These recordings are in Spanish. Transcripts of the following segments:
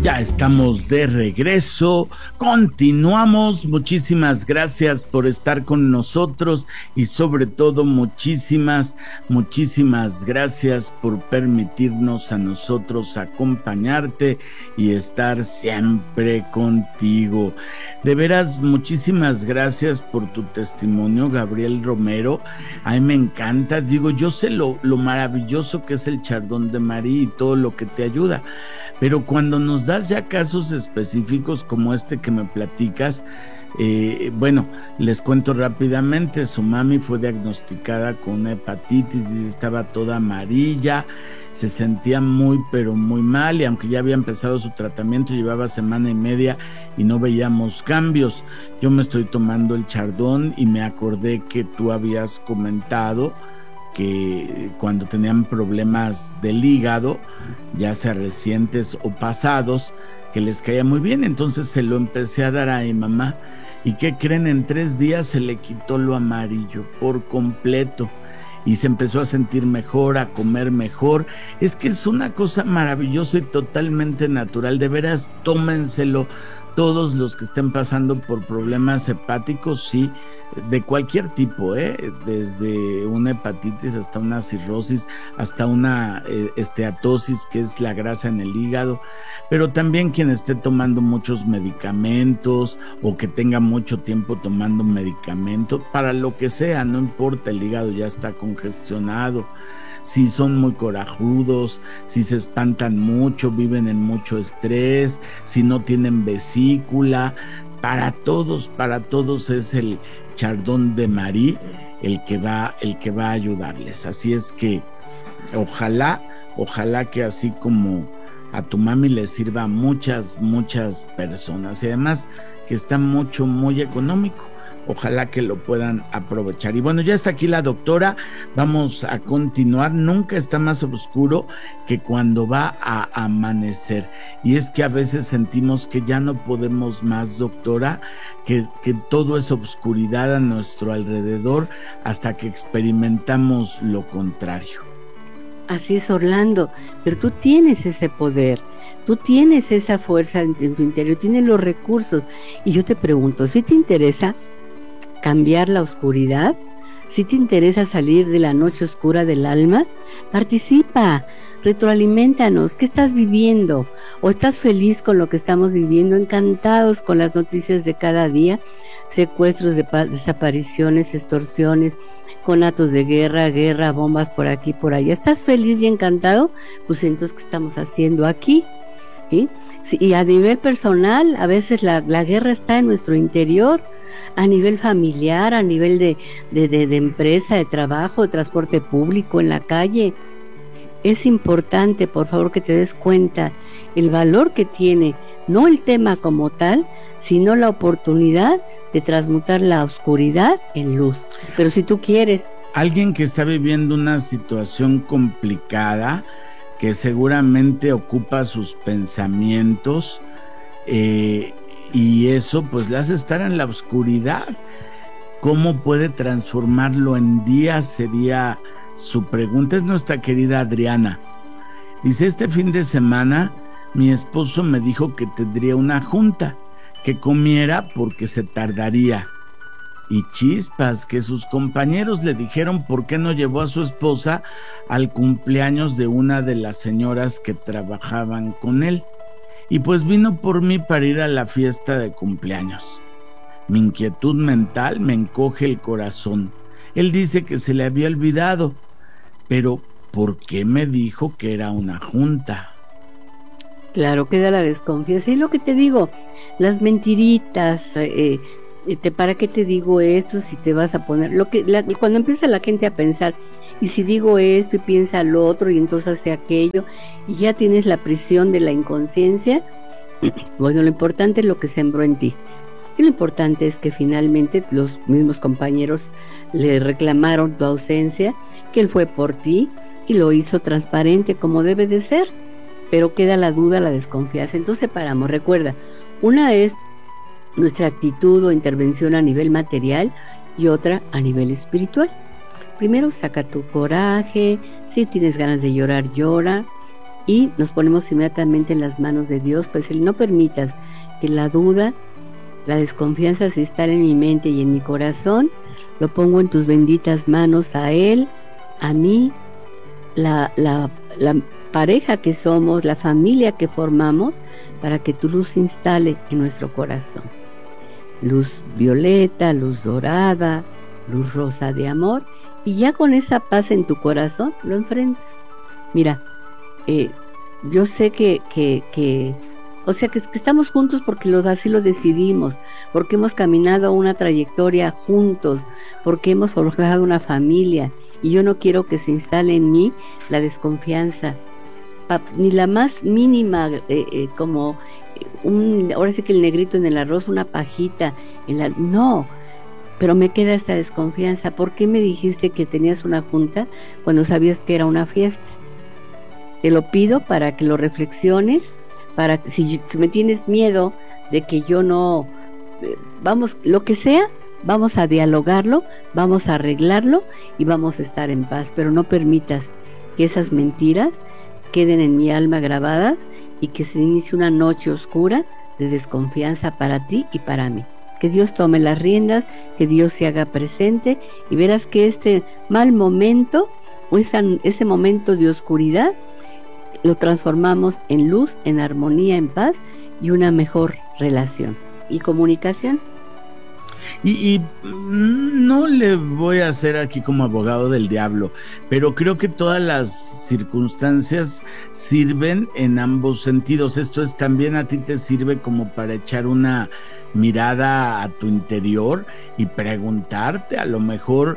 Ya estamos de regreso, continuamos, muchísimas gracias por estar con nosotros y sobre todo muchísimas gracias por permitirnos a nosotros acompañarte y estar siempre contigo. De veras, muchísimas gracias por tu testimonio, Gabriel Romero. A mí me encanta, digo, yo sé lo maravilloso que es el Chardón de Marie y todo lo que te ayuda. Pero cuando nos das ya casos específicos como este que me platicas, bueno, les cuento rápidamente, su mami fue diagnosticada con una hepatitis y estaba toda amarilla, se sentía muy pero muy mal y aunque ya había empezado su tratamiento, llevaba semana y media y no veíamos cambios. Yo me estoy tomando el Chardón y me acordé que tú habías comentado que cuando tenían problemas del hígado, ya sea recientes o pasados, que les caía muy bien, entonces se lo empecé a dar a mi mamá. ¿Y qué creen? En 3 días se le quitó lo amarillo por completo y se empezó a sentir mejor, a comer mejor. Es que es una cosa maravillosa y totalmente natural. De veras, tómenselo todos los que estén pasando por problemas hepáticos, sí, de cualquier tipo, desde una hepatitis hasta una cirrosis, hasta una esteatosis, que es la grasa en el hígado, pero también quien esté tomando muchos medicamentos o que tenga mucho tiempo tomando medicamentos, para lo que sea, no importa, el hígado ya está congestionado. Si son muy corajudos, si se espantan mucho, viven en mucho estrés, si no tienen vesícula, para todos es el Chardón de Marie el que va a ayudarles. Así es que ojalá que así como a tu mami le sirva a muchas personas y además que está muy económico. Ojalá que lo puedan aprovechar. Y bueno, ya está aquí la doctora, vamos a continuar. Nunca está más oscuro que cuando va a amanecer. Y es que a veces sentimos que ya no podemos más, doctora, que todo es oscuridad a nuestro alrededor hasta que experimentamos lo contrario. Así es, Orlando, pero tú tienes ese poder. Tú tienes esa fuerza en tu interior, tienes los recursos. Y yo te pregunto, ¿si te interesa cambiar la oscuridad? Si te interesa salir de la noche oscura del alma, participa, retroaliméntanos. ¿Qué estás viviendo? ¿O estás feliz con lo que estamos viviendo? Encantados con las noticias de cada día, secuestros, desapariciones, extorsiones, conatos de guerra, bombas por aquí, por allá. ¿Estás feliz y encantado? Pues entonces, ¿qué estamos haciendo aquí? ¿Sí? Sí, y a nivel personal, a veces la guerra está en nuestro interior, a nivel familiar, a nivel de empresa, de trabajo, de transporte público, en la calle. Es importante, por favor, que te des cuenta el valor que tiene, no el tema como tal, sino la oportunidad de transmutar la oscuridad en luz. Pero si tú quieres. Alguien que está viviendo una situación complicada, que seguramente ocupa sus pensamientos, y eso pues le hace estar en la oscuridad. ¿Cómo puede transformarlo en día? Sería su pregunta. Es nuestra querida Adriana. Dice, este fin de semana mi esposo me dijo que tendría una junta, que comiera porque se tardaría. Y chispas, que sus compañeros le dijeron por qué no llevó a su esposa al cumpleaños de una de las señoras que trabajaban con él. Y pues vino por mí para ir a la fiesta de cumpleaños. Mi inquietud mental me encoge el corazón. Él dice que se le había olvidado, pero ¿por qué me dijo que era una junta? Claro, queda la desconfianza. Y lo que te digo, las mentiritas, ¿para qué te digo esto si te vas a poner? Cuando empieza la gente a pensar, y si digo esto y piensa lo otro y entonces hace aquello, y ya tienes la prisión de la inconsciencia, bueno, lo importante es lo que sembró en ti. Y lo importante es que finalmente los mismos compañeros le reclamaron tu ausencia, que él fue por ti y lo hizo transparente como debe de ser, pero queda la duda, la desconfianza. Entonces separamos, recuerda, una es nuestra actitud o intervención a nivel material y otra a nivel espiritual. Primero saca tu coraje, si tienes ganas de llorar, llora, y nos ponemos inmediatamente en las manos de Dios, pues Él no permitas que la duda, la desconfianza se instale en mi mente y en mi corazón. Lo pongo en tus benditas manos a Él, a mí, la pareja que somos, la familia que formamos, para que tu luz se instale en nuestro corazón. Luz violeta, luz dorada, luz rosa de amor, y ya con esa paz en tu corazón lo enfrentas. Mira, yo sé que estamos juntos porque así lo decidimos, porque hemos caminado una trayectoria juntos, porque hemos forjado una familia, y yo no quiero que se instale en mí la desconfianza, ni la más mínima, como ahora sí que el negrito en el arroz, una pajita, no, pero me queda esta desconfianza. ¿Por qué me dijiste que tenías una junta cuando sabías que era una fiesta? Te lo pido para que lo reflexiones, para que si me tienes miedo de que yo no, vamos, lo que sea, vamos a dialogarlo, vamos a arreglarlo y vamos a estar en paz, pero no permitas que esas mentiras queden en mi alma grabadas y que se inicie una noche oscura de desconfianza para ti y para mí. Que Dios tome las riendas, que Dios se haga presente, y verás que este mal momento o ese momento de oscuridad lo transformamos en luz, en armonía, en paz y una mejor relación y comunicación. Y no le voy a hacer aquí como abogado del diablo, pero creo que todas las circunstancias sirven en ambos sentidos. Esto es, también a ti te sirve como para echar una mirada a tu interior y preguntarte, a lo mejor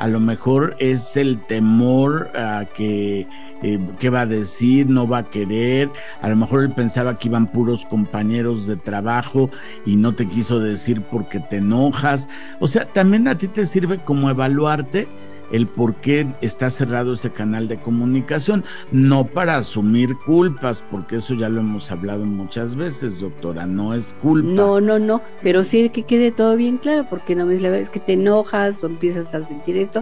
es el temor a que qué va a decir, no va a querer, a lo mejor él pensaba que iban puros compañeros de trabajo y no te quiso decir porque te enojas. O sea, también a ti te sirve como evaluarte el por qué está cerrado ese canal de comunicación, no para asumir culpas, porque eso ya lo hemos hablado muchas veces, doctora, no es culpa. No, pero sí que quede todo bien claro, porque no es la vez que te enojas o empiezas a sentir esto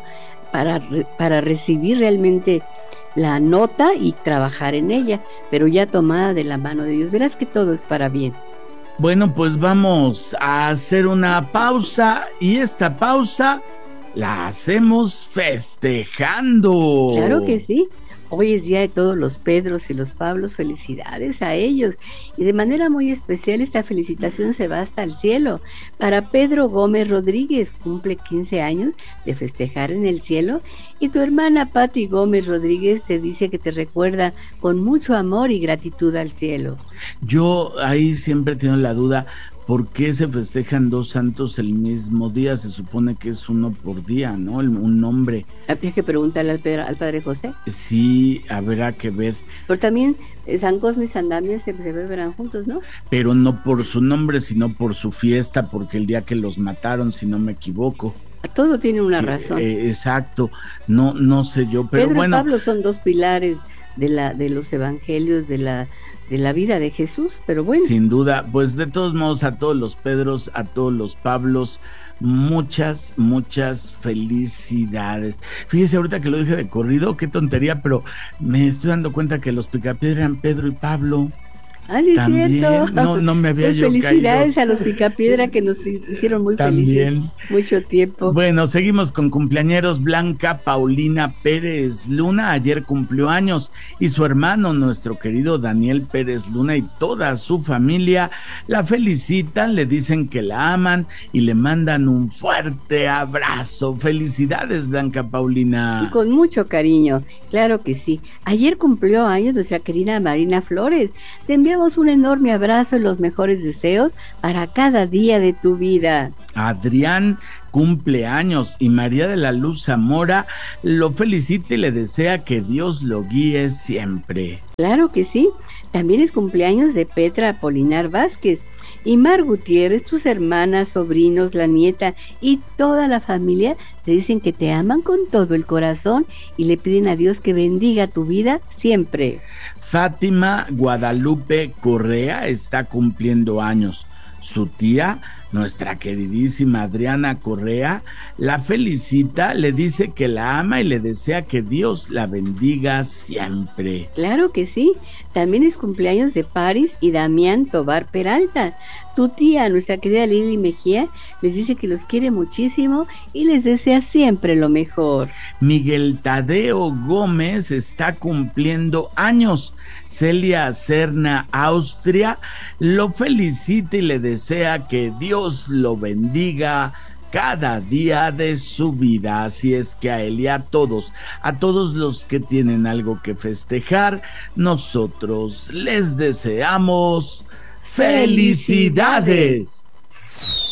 para recibir realmente la nota y trabajar en ella, pero ya tomada de la mano de Dios. Verás que todo es para bien. Bueno, pues vamos a hacer una pausa, y esta pausa la hacemos festejando. Claro que sí. Hoy es día de todos los Pedros y los Pablos, felicidades a ellos. Y de manera muy especial esta felicitación se va hasta el cielo. Para Pedro Gómez Rodríguez, cumple 15 años de festejar en el cielo. Y tu hermana Pati Gómez Rodríguez te dice que te recuerda con mucho amor y gratitud al cielo. Yo ahí siempre tengo la duda, ¿por qué se festejan dos santos el mismo día? Se supone que es uno por día, ¿no? Un nombre. Habría que preguntarle al Padre José. Sí, habrá que ver. Pero también San Cosme y San Damián se verán juntos, ¿no? Pero no por su nombre, sino por su fiesta, porque el día que los mataron, si no me equivoco. Todo tiene una razón. Exacto, no sé yo, pero Pedro bueno. y Pablo son dos pilares de los evangelios, de la vida de Jesús, pero bueno. Sin duda, pues de todos modos, a todos los Pedros, a todos los Pablos, muchas felicidades. Fíjese, ahorita que lo dije de corrido, qué tontería, pero me estoy dando cuenta que los Picapiedra eran Pedro y Pablo. Sí, también, cierto. No me había pues yo felicidades caído. A los Picapiedra que nos hicieron muy también felices mucho tiempo. Bueno, seguimos con cumpleañeros. Blanca Paulina Pérez Luna ayer cumplió años, y su hermano, nuestro querido Daniel Pérez Luna, y toda su familia la felicitan, le dicen que la aman y le mandan un fuerte abrazo. Felicidades, Blanca Paulina. Y con mucho cariño, claro que sí. Ayer cumplió años nuestra querida Marina Flores. Te enviamos un enorme abrazo y los mejores deseos para cada día de tu vida. Adrián cumple años, y María de la Luz Zamora lo felicita y le desea que Dios lo guíe siempre. Claro que sí. También es cumpleaños de Petra Apolinar Vázquez. Y Mar Gutiérrez, tus hermanas, sobrinos, la nieta y toda la familia te dicen que te aman con todo el corazón y le piden a Dios que bendiga tu vida siempre. Fátima Guadalupe Correa está cumpliendo años. Su tía Nuestra queridísima Adriana Correa la felicita, le dice que la ama y le desea que Dios la bendiga siempre. Claro que sí. También es cumpleaños de Paris y Damián Tobar Peralta. Tu tía, nuestra querida Lili Mejía, les dice que los quiere muchísimo y les desea siempre lo mejor. Miguel Tadeo Gómez está cumpliendo años. Celia Serna Austria lo felicita y le desea que Dios lo bendiga cada día de su vida. Así es que a él y a todos los que tienen algo que festejar, nosotros les deseamos felicidades.